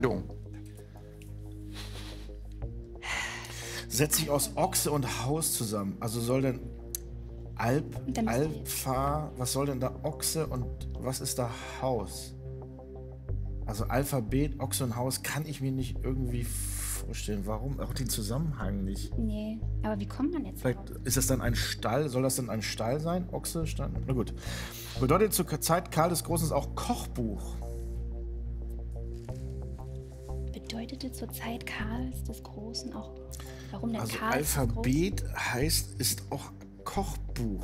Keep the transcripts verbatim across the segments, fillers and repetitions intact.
Setzt sich aus Ochse und Haus zusammen. Also soll denn Alp, Alpha, was soll denn da Ochse und was ist da Haus? Also Alphabet, Ochse und Haus kann ich mir nicht irgendwie vorstellen. Warum? Auch den Zusammenhang nicht. Nee, aber wie kommt man jetzt Vielleicht drauf? ist das dann ein Stall? Soll das dann ein Stall sein? Ochse, Stall? Na gut. Bedeutet zur Zeit Karl des Großen auch Kochbuch? Bedeutete zur Zeit Karls des Großen auch, warum der Also Karl des Alphabet heißt, ist auch Kochbuch.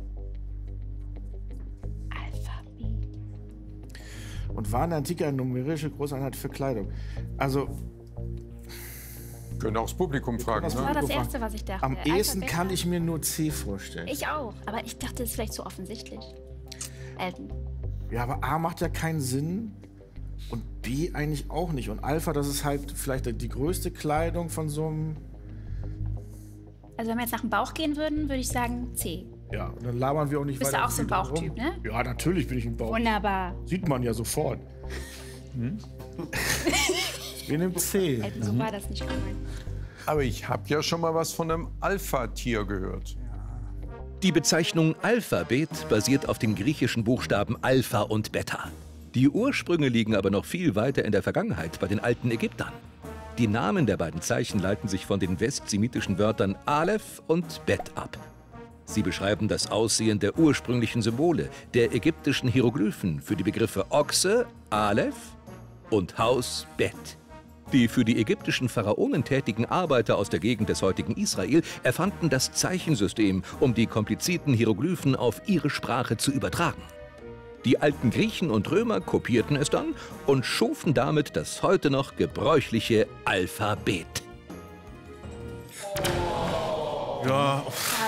Alphabet. Und war in der Antike eine numerische Großeinheit für Kleidung. Also können auch das Publikum fragen. Das Ne? war das Erste, was ich dachte. am ehesten Alphabet. kann ich mir nur C vorstellen. Ich auch, aber ich dachte, das ist vielleicht zu offensichtlich. Ähm, Ja, aber A macht ja keinen Sinn und B eigentlich auch nicht. Und Alpha, das ist halt vielleicht die größte Kleidung von so einem... also wenn wir jetzt nach dem Bauch gehen würden, würde ich sagen C. Ja, und dann labern wir auch nicht Bist weiter. du auch so ein Bauchtyp, ne? Ja, natürlich bin ich ein Bauch. Wunderbar. Sieht man ja sofort. Hm? Wir nehmen C. Elton, so war das nicht gemeint. Aber ich habe ja schon mal was von einem Alpha-Tier gehört. Die Bezeichnung Alphabet basiert auf den griechischen Buchstaben Alpha und Beta. Die Ursprünge liegen aber noch viel weiter in der Vergangenheit bei den alten Ägyptern. Die Namen der beiden Zeichen leiten sich von den westsemitischen Wörtern Aleph und Bet ab. Sie beschreiben das Aussehen der ursprünglichen Symbole, der ägyptischen Hieroglyphen für die Begriffe Ochse, Aleph und Haus, Bet. Die für die ägyptischen Pharaonen tätigen Arbeiter aus der Gegend des heutigen Israel erfanden das Zeichensystem, um die komplizierten Hieroglyphen auf ihre Sprache zu übertragen. Die alten Griechen und Römer kopierten es dann und schufen damit das heute noch gebräuchliche Alphabet. Ja,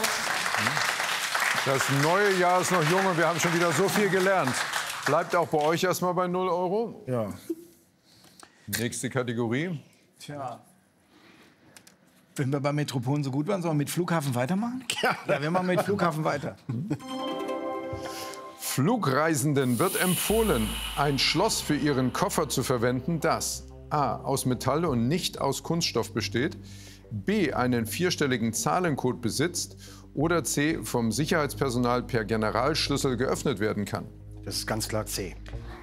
Das neue Jahr ist noch jung und wir haben schon wieder so viel gelernt. Bleibt auch bei euch erstmal bei null Euro. ja. Nächste Kategorie. Tja. Wenn wir bei Metropolen so gut waren, sollen wir mit Flughafen weitermachen? Ja, ja, wir machen mit Flughafen weiter. Flugreisenden wird empfohlen, ein Schloss für ihren Koffer zu verwenden, das a. aus Metall und nicht aus Kunststoff besteht, b. einen vierstelligen Zahlencode besitzt oder c. vom Sicherheitspersonal per Generalschlüssel geöffnet werden kann. Das ist ganz klar C.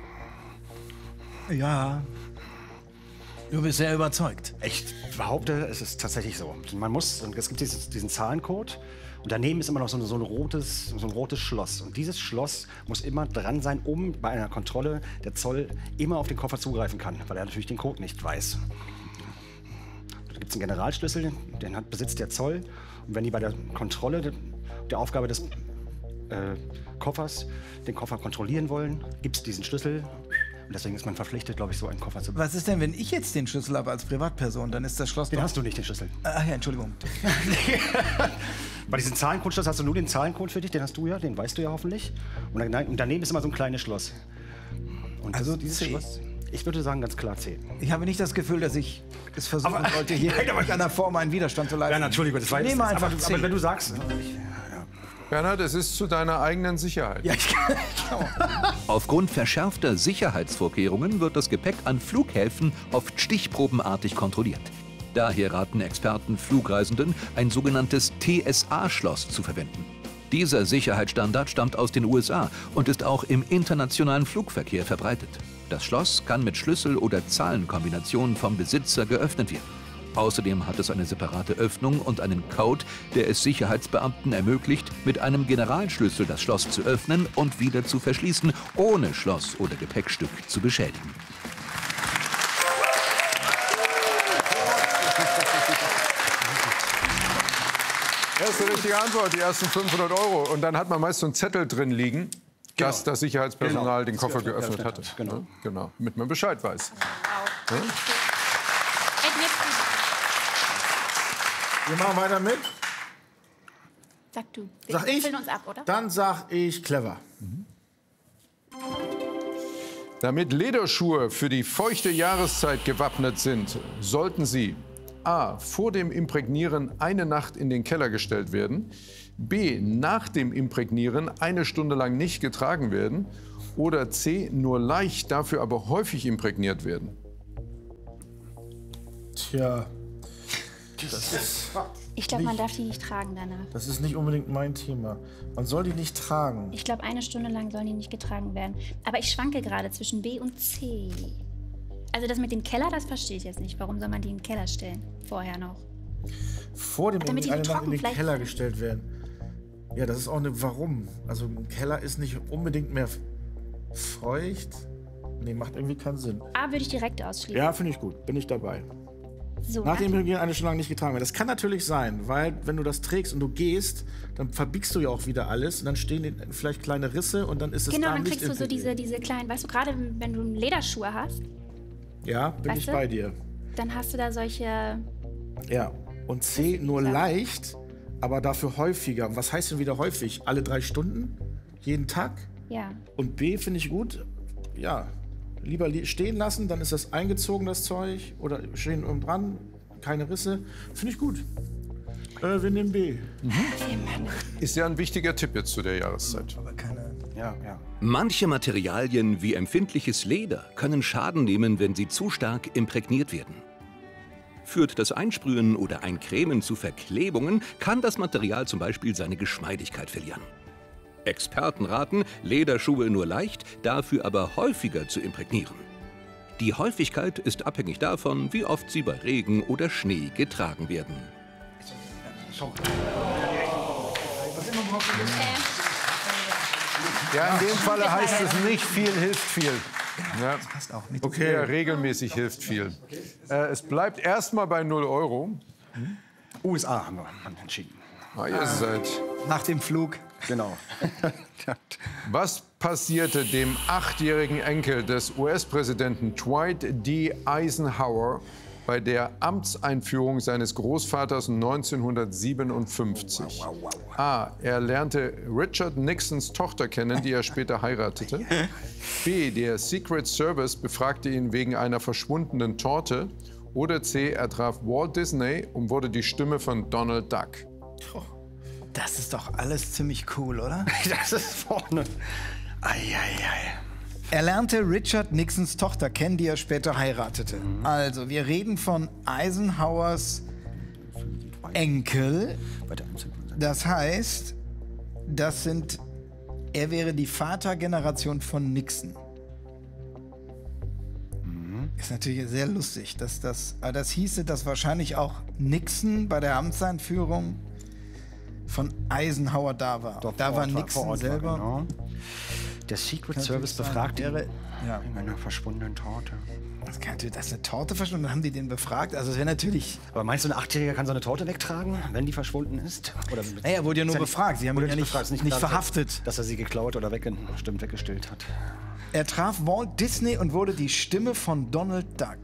Ja. Du bist sehr überzeugt. Ich behaupte, es ist tatsächlich so. Man muss, es gibt dieses, diesen Zahlencode und daneben ist immer noch so ein, so, ein rotes, so ein rotes Schloss. Und dieses Schloss muss immer dran sein, um bei einer Kontrolle der Zoll immer auf den Koffer zugreifen kann, weil er natürlich den Code nicht weiß. Da gibt es einen Generalschlüssel, den hat, besitzt der Zoll. Und wenn die bei der Kontrolle der, der Aufgabe des äh, Koffers den Koffer kontrollieren wollen, gibt es diesen Schlüssel. Und deswegen ist man verpflichtet, glaube ich, so einen Koffer zu bekommen. Was ist denn, wenn ich jetzt den Schlüssel habe als Privatperson? Dann ist das Schloss Den doch... hast du nicht, den Schlüssel. Ach ja, Entschuldigung. Bei diesem Zahlencode hast du nur den Zahlencode für dich, den hast du ja, den weißt du ja hoffentlich. Und, dann, und daneben ist immer so ein kleines Schloss. Und Also das, dieses C. Schloss, ich würde sagen, ganz klar C. Ich habe nicht das Gefühl, dass ich es versuchen Aber- wollte, hier in irgendeiner Form einen Widerstand zu leisten. Ja, Entschuldigung, das war ich jetzt... nehme einfach aber, C. aber wenn du sagst... Bernhard, es ist zu deiner eigenen Sicherheit. Ja, ich kann... Aufgrund verschärfter Sicherheitsvorkehrungen wird das Gepäck an Flughäfen oft stichprobenartig kontrolliert. Daher raten Experten Flugreisenden, ein sogenanntes T S A-Schloss zu verwenden. Dieser Sicherheitsstandard stammt aus den U S A und ist auch im internationalen Flugverkehr verbreitet. Das Schloss kann mit Schlüssel- oder Zahlenkombinationen vom Besitzer geöffnet werden. Außerdem hat es eine separate Öffnung und einen Code, der es Sicherheitsbeamten ermöglicht, mit einem Generalschlüssel das Schloss zu öffnen und wieder zu verschließen, ohne Schloss oder Gepäckstück zu beschädigen. Erste richtige Antwort, die ersten fünfhundert Euro. Und dann hat man meist so einen Zettel drin liegen, dass das Sicherheitspersonal den Koffer geöffnet hatte. Genau. Genau, damit man Bescheid weiß. Ja? Wir machen weiter mit. Sag du. Wir Sag ich? füllen uns ab, oder? Dann sag ich clever. Damit Lederschuhe für die feuchte Jahreszeit gewappnet sind, sollten sie a. vor dem Imprägnieren eine Nacht in den Keller gestellt werden, b. nach dem Imprägnieren eine Stunde lang nicht getragen werden oder c. nur leicht, dafür aber häufig imprägniert werden. Tja. Das ist Ich glaube, man darf die nicht tragen danach. Das ist nicht unbedingt mein Thema. Man soll die nicht tragen. Ich glaube, eine Stunde lang sollen die nicht getragen werden. Aber ich schwanke gerade zwischen B und C. Also das mit dem Keller, das verstehe ich jetzt nicht. Warum soll man die in den Keller stellen? Vorher noch. Vor dem Damit die eine Nacht trocken in den vielleicht Keller sind. gestellt werden. Ja, das ist auch eine Warum. Also ein Keller ist nicht unbedingt mehr feucht. Nee, macht irgendwie keinen Sinn. A würde ich direkt ausschließen. Ja, finde ich gut. Bin ich dabei. So, Nach dem Hygien eine Stunde lang nicht getragen werden. Das kann natürlich sein, weil wenn du das trägst und du gehst, dann verbiegst du ja auch wieder alles und dann stehen die- vielleicht kleine Risse und dann ist es Genau, da dann nicht kriegst du so diese, integriert. diese kleinen, weißt du, gerade wenn du Lederschuhe hast, Ja, bin weißt ich du? bei dir. dann hast du da solche... Ja. Und C nur Ja. leicht, aber dafür häufiger. Und was heißt denn wieder häufig? Alle drei Stunden? Jeden Tag? Ja. Und B finde ich gut. Ja, lieber li- stehen lassen, dann ist das eingezogen, das Zeug. Oder stehen oben dran, keine Risse. Finde ich gut. Äh, wir nehmen B. Ist ja ein wichtiger Tipp jetzt zu der Jahreszeit. Aber keine. Ja, ja. Manche Materialien wie empfindliches Leder können Schaden nehmen, wenn sie zu stark imprägniert werden. Führt das Einsprühen oder Eincremen zu Verklebungen, kann das Material zum Beispiel seine Geschmeidigkeit verlieren. Experten raten, Lederschuhe nur leicht, dafür aber häufiger zu imprägnieren. Die Häufigkeit ist abhängig davon, wie oft sie bei Regen oder Schnee getragen werden. Ja, in dem Falle heißt es nicht viel hilft viel. Ja. Passt auch nicht. Okay, ja, regelmäßig hilft viel. Äh, es bleibt erstmal bei null Euro. U S A haben wir entschieden. Ah, ihr seid. Nach dem Flug. Genau. Was passierte dem achtjährigen Enkel des U S-Präsidenten Dwight D. Eisenhower bei der Amtseinführung seines Großvaters neunzehnhundertsiebenundfünfzig? A. Er lernte Richard Nixons Tochter kennen, die er später heiratete. B. Der Secret Service befragte ihn wegen einer verschwundenen Torte. Oder C. Er traf Walt Disney und wurde die Stimme von Donald Duck. Das ist doch alles ziemlich cool, oder? Das ist vorne. Eieiei. Er lernte Richard Nixons Tochter kennen, die er später heiratete. Also, wir reden von Eisenhowers Enkel. Das heißt, das sind, er wäre die Vatergeneration von Nixon. Ist natürlich sehr lustig, dass das, aber das hieße, dass wahrscheinlich auch Nixon bei der Amtseinführung von Eisenhower da war. Dort da vor war Ort Nixon vor Ort war, selber. genau. Der Secret Kann Service natürlich sein, befragt ihn wäre- ja. wegen einer verschwundenen Torte. Das kann natürlich, das ist eine Torte verschwunden, dann haben die den befragt. Also es wäre natürlich. Aber meinst du, ein Achtjähriger kann so eine Torte wegtragen, wenn die verschwunden ist? Oder Ey, er wurde ja nur Ist befragt. Sie haben wurde ihn ja nicht- befragt. Ist nicht klar, dass er- verhaftet. Dass er sie geklaut oder wegge bestimmt weggestellt hat. Er traf Walt Disney und wurde die Stimme von Donald Duck.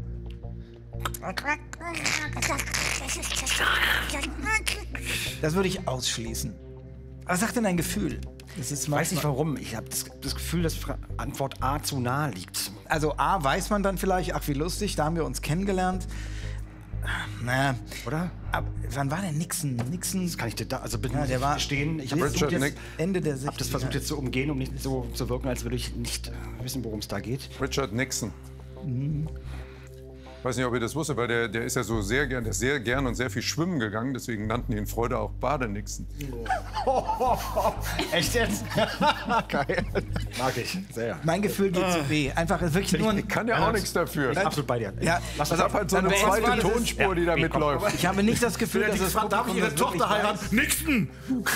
Das würde ich ausschließen. Was sagt denn dein Gefühl? Das ist Ich weiß nicht manchmal- warum. Ich habe das, das Gefühl, dass Fra Antwort A zu nahe liegt. Also A, weiß man dann vielleicht, ach wie lustig, da haben wir uns kennengelernt. Naja, Oder? ab, wann war denn Nixon? Nixon Das kann ich dir da, also bin Ja, der war- gestehen. Ich habe Richard versucht, Nick- jetzt- Ende der hab sechziger. das versucht jetzt zu umgehen, um nicht so zu wirken, als würde ich nicht wissen, worum es da geht. Richard Nixon. Ich weiß nicht, ob ihr das wusstet, weil der, der ist ja so sehr gern, der ist sehr gern und sehr viel schwimmen gegangen. Deswegen nannten ihn Freude auch Badenixon. Echt jetzt? Geil. Mag ich. Sehr. Mein Gefühl geht zu B. Einfach wirklich nur ein... Ich kann ja auch nichts dafür. Ich bin absolut bei dir. Ja, Lass Ich uns habe halt so eine Dann beenden wir zweite das. Tonspur, die da Ja, komm. mitläuft. Ich habe nicht das Gefühl, dass es Darf ich ihre Tochter heiraten? Nixon!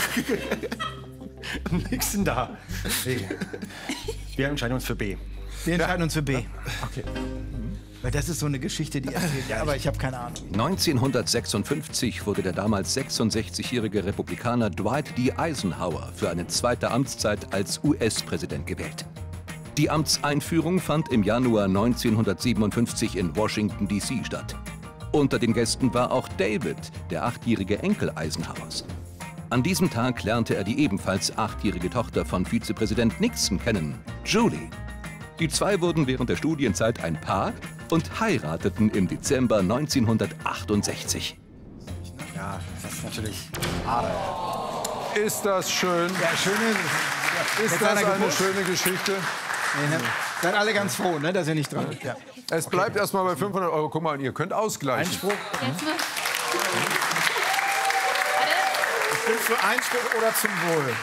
nichts denn da. Nee. Wir entscheiden uns für B. Wir entscheiden uns für B. Okay. Weil das ist so eine Geschichte, die erzählt wird. Aber ich habe keine Ahnung. neunzehnhundertsechsundfünfzig wurde der damals sechsundsechzigjährige Republikaner Dwight D. Eisenhower für eine zweite Amtszeit als U S-Präsident gewählt. Die Amtseinführung fand im Januar neunzehnhundertsiebenundfünfzig in Washington D C statt. Unter den Gästen war auch David, der achtjährige Enkel Eisenhowers. An diesem Tag lernte er die ebenfalls achtjährige Tochter von Vizepräsident Nixon kennen, Julie. Die zwei wurden während der Studienzeit ein Paar und heirateten im Dezember neunzehnhundertachtundsechzig. Ja, das ist natürlich. Ist das schön? Ja, schöne... Ist Mit das seiner eine Geburt. schöne Geschichte? Seid alle ganz froh, ne, dass ihr nicht dran seid. Ja. Es bleibt okay. erstmal bei fünfhundert Euro. Guck mal, und ihr könnt ausgleichen. Einspruch. Jetzt muss... Ich bin für Einspruch oder zum Wohl.